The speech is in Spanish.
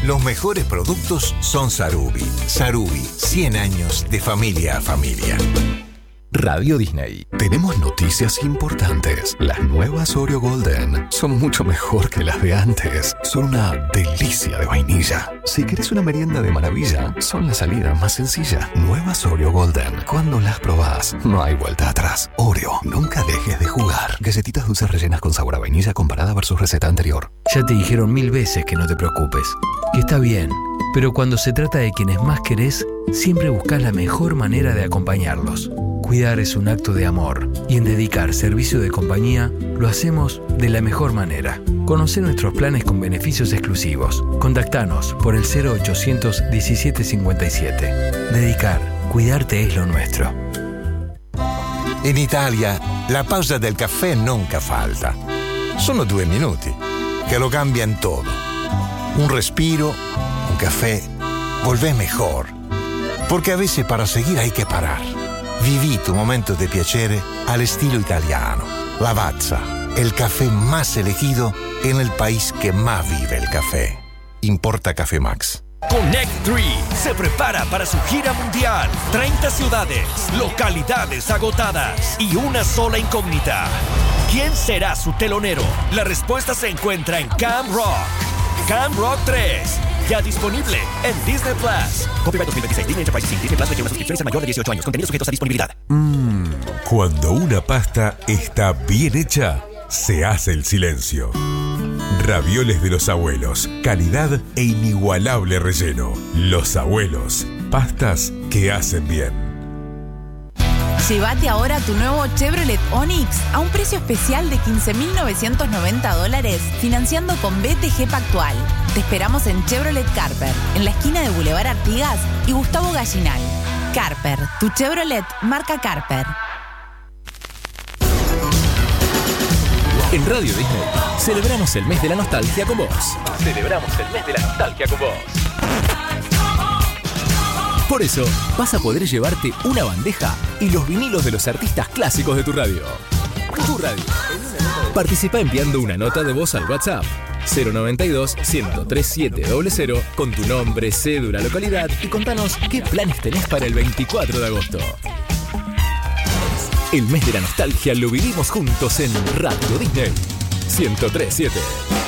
Los mejores productos son Sarubi. Sarubi, 100 años de familia a familia. Radio Disney. Tenemos noticias importantes. Las nuevas Oreo Golden son mucho mejor que las de antes. Son una delicia de vainilla. Si querés una merienda de maravilla, son la salida más sencilla. Nuevas Oreo Golden. Cuando las probás, no hay vuelta atrás. Oreo, nunca dejes de jugar. Galletitas dulces rellenas con sabor a vainilla comparada versus receta anterior. Ya te dijeron 1000 veces que no te preocupes, que está bien. Pero cuando se trata de quienes más querés, siempre buscas la mejor manera de acompañarlos. Cuidar es un acto de amor y en Dedicar servicio de compañía lo hacemos de la mejor manera. Conoce nuestros planes con beneficios exclusivos. Contactanos por el 0800 1757. Dedicar, cuidarte es lo nuestro. In Italia la pausa del caffè nunca falta. Sono 2 minuti che lo cambian todo. Un respiro, un café, volvé mejor. Porque a veces para seguir hay que parar. Viví tu momento de piacere al estilo italiano. Lavazza, el café más elegido en el país que más vive el café. Importa Café Max. Connect 3 se prepara para su gira mundial. 30 ciudades, localidades agotadas y una sola incógnita. ¿Quién será su telonero? La respuesta se encuentra en Camp Rock. Camp Rock 3. Ya disponible en Disney Plus. Copyright 2026. Disney Enterprises Inc. Disney Plus requiere una suscripción a mayor de 18 años. Contenidos sujetos a disponibilidad. Cuando una pasta está bien hecha, se hace el silencio. Ravioles de los abuelos. Calidad e inigualable relleno. Los abuelos. Pastas que hacen bien. Llévate ahora tu nuevo Chevrolet Onix a un precio especial de $15.990, financiando con BTG Pactual. Te esperamos en Chevrolet Carper, en la esquina de Boulevard Artigas y Gustavo Gallinal. Carper, tu Chevrolet marca Carper. En Radio Disney, celebramos el mes de la nostalgia con vos. Celebramos el mes de la nostalgia con vos. Por eso, vas a poder llevarte una bandeja y los vinilos de los artistas clásicos de tu radio. Tu radio. Participa enviando una nota de voz al WhatsApp 092-103-700 con tu nombre, cédula, localidad y contanos qué planes tenés para el 24 de agosto. El mes de la nostalgia lo vivimos juntos en Radio Disney 103.7.